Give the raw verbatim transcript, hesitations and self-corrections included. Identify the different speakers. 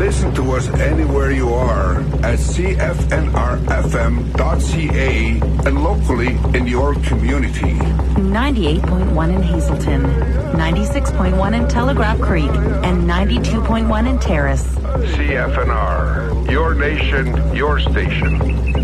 Speaker 1: Listen to us anywhere you are at c f n r f m dot c a and locally in your community.
Speaker 2: ninety-eight point one in Hazelton, ninety-six point one in Telegraph Creek, and ninety-two point one in Terrace.
Speaker 1: C F N R, your nation, your station.